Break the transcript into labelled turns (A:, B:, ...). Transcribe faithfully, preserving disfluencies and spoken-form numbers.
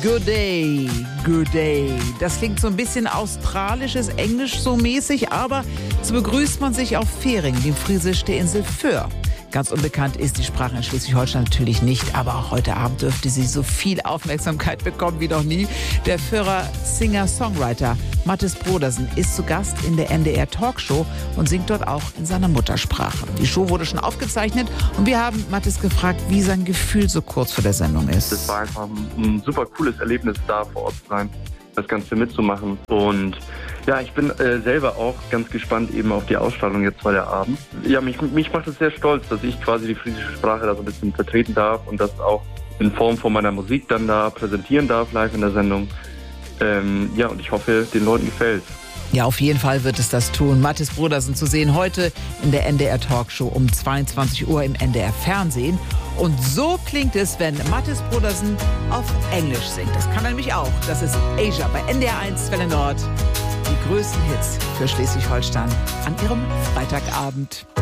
A: Good day, good day. Das klingt so ein bisschen australisches Englisch so mäßig, aber so begrüßt man sich auf Fähring, dem Friesisch der Insel Föhr. Ganz unbekannt ist die Sprache in Schleswig-Holstein natürlich nicht, aber auch heute Abend dürfte sie so viel Aufmerksamkeit bekommen wie noch nie. Der Föhrer Singer-Songwriter Mattis Brodersen ist zu Gast in der N D R Talkshow und singt dort auch in seiner Muttersprache. Die Show wurde schon aufgezeichnet und wir haben Mattis gefragt, wie sein Gefühl so kurz vor der Sendung ist.
B: Es war einfach ein super cooles Erlebnis, da vor Ort zu sein, das Ganze mitzumachen. Und ja, ich bin äh, selber auch ganz gespannt eben auf die Ausstrahlung jetzt heute Abend. Ja, mich, mich macht es sehr stolz, dass ich quasi die friesische Sprache da so ein bisschen vertreten darf und das auch in Form von meiner Musik dann da präsentieren darf, live in der Sendung. Ähm, ja, und ich hoffe, den Leuten gefällt.
A: Ja, auf jeden Fall wird es das tun. Mattis Brodersen zu sehen heute in der N D R Talkshow um zweiundzwanzig Uhr im N D R Fernsehen. Und so klingt es, wenn Mattis Brodersen auf Englisch singt. Das kann er nämlich auch. Das ist Asia bei N D R eins Welle Nord. Die größten Hits für Schleswig-Holstein an ihrem Freitagabend.